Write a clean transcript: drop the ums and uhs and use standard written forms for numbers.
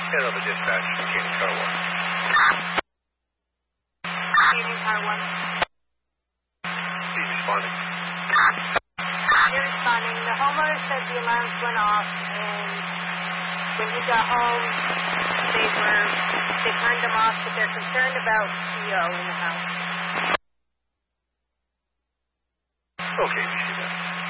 Hanover Dispatch, Canyon Car 1. Canyon Car 1. He's responding. You're responding. The homeowner said the alarms went off, and when he got home, they turned them off, but they're concerned about CO in the house. Okay,